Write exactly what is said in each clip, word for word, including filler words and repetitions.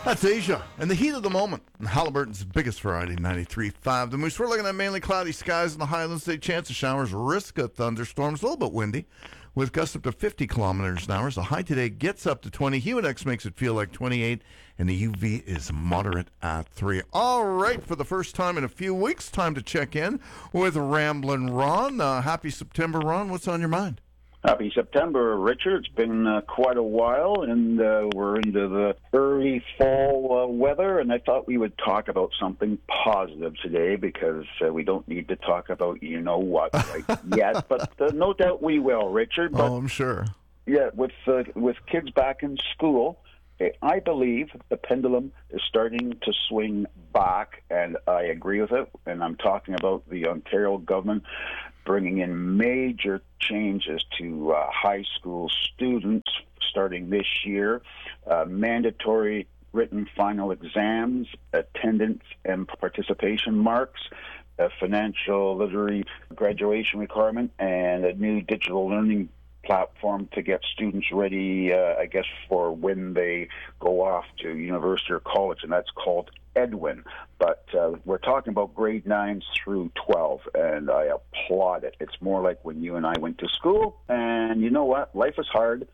That's Asia. And the heat of the moment. And Halliburton's biggest variety, ninety-three point five. The Moose, we're looking at mainly cloudy skies in the Highlands. Today, chance of showers, risk of thunderstorms, a little bit windy, with gusts up to fifty kilometers an hour. The high today gets up to twenty. Humidex makes it feel like twenty-eight, and the U V is moderate at three. All right, for the first time in a few weeks, time to check in with Ramblin' Ron. Uh, happy September, Ron. What's on your mind? Happy September, Richard. It's been uh, quite a while, and uh, we're into the early fall uh, weather, and I thought we would talk about something positive today because uh, we don't need to talk about you-know-what right yet, but uh, no doubt we will, Richard. But, oh, I'm sure. Yeah, with, uh, with kids back in school, I believe the pendulum is starting to swing back, and I agree with it, and I'm talking about the Ontario government bringing in major changes to uh, high school students starting this year, uh, mandatory written final exams, attendance and participation marks, a financial literacy graduation requirement, and a new digital learning platform to get students ready, uh, I guess, for when they go off to university or college, and that's called Edwin. But uh, we're talking about grade nines through twelve, and I applaud it. It's more like when you and I went to school, and you know what? Life is hard,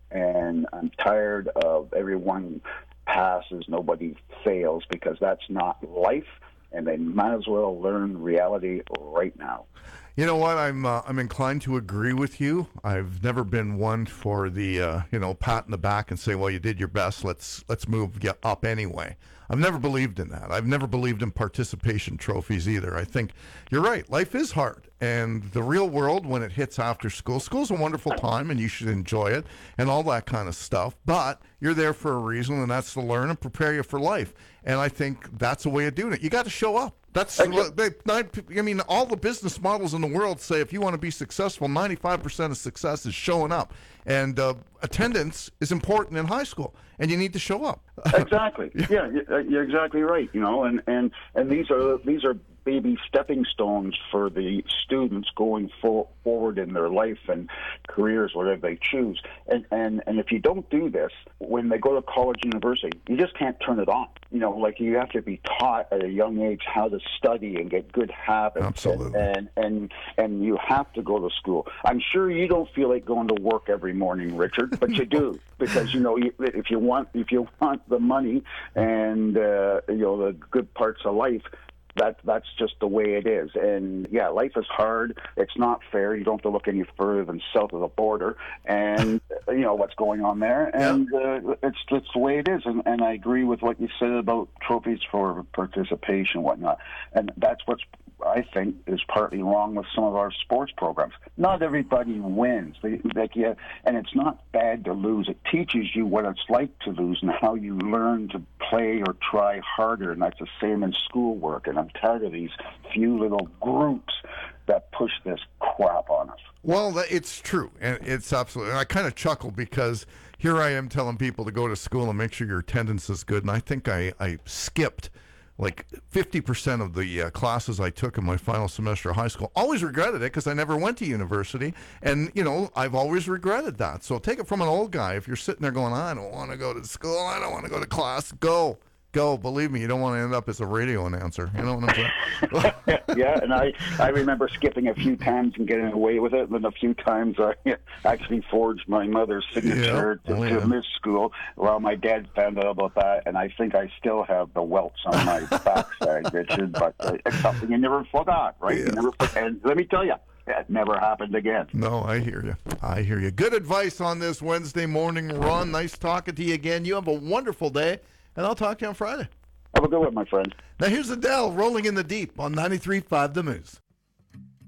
and I'm tired of everyone passes, nobody fails, because that's not life, and they might as well learn reality right now. You know what? I'm uh, I'm inclined to agree with you. I've never been one for the uh, you know pat in the back and say, well, you did your best. Let's let's move get up anyway. I've never believed in that. I've never believed in participation trophies either. I think you're right. Life is hard, and the real world when it hits after school, school's a wonderful time, and you should enjoy it and all that kind of stuff. But you're there for a reason, and that's to learn and prepare you for life. And I think that's a way of doing it. You got to show up. That's, I mean, all the business models in the world say if you want to be successful, ninety-five percent of success is showing up. And uh, attendance is important in high school, and you need to show up. Exactly. Yeah, you're exactly right. You know, and, and, and these are these are baby stepping stones for the students going for, forward in their life and careers, whatever they choose. And, and and if you don't do this, when they go to college, university, you just can't turn it on. You know, like you have to be taught at a young age how to study and get good habits. Absolutely. And, and, and you have to go to school. I'm sure you don't feel like going to work every morning, Richard, but you do, because, you know, if you want, if you want the money and, uh, you know, the good parts of life, That that's just the way it is. And yeah, life is hard. It's not fair. You don't have to look any further than south of the border, and you know what's going on there. And uh, it's it's the way it is. And, and I agree with what you said about trophies for participation and whatnot. And that's what's I think is partly wrong with some of our sports programs. Not everybody wins. They, like, yeah, and it's not bad to lose. It teaches you what it's like to lose and how you learn to play or try harder. And that's the same in schoolwork. And I'm tired of these few little groups that push this crap on us. Well, it's true, and it's absolutely. And I kind of chuckle because here I am telling people to go to school and make sure your attendance is good, and I think I, I skipped like fifty percent of the uh, classes I took in my final semester of high school. Always regretted it because I never went to university. And, you know, I've always regretted that. So take it from an old guy. If you're sitting there going, I don't want to go to school, I don't want to go to class, go. Go. Believe me, you don't want to end up as a radio announcer. You know what I'm saying? Yeah, and I, I remember skipping a few times and getting away with it. And then a few times I actually forged my mother's signature yeah. to, oh, yeah. to miss school. Well, my dad found out about that, and I think I still have the welts on my backside, Richard. But uh, it's something you never forgot, right? Yeah. You never forgot. And let me tell you, it never happened again. No, I hear you. I hear you. Good advice on this Wednesday morning, Ron. Nice talking to you again. You have a wonderful day, and I'll talk to you on Friday. Have a good one, my friend. Now here's Adele, Rolling in the Deep on ninety-three point five The Moose.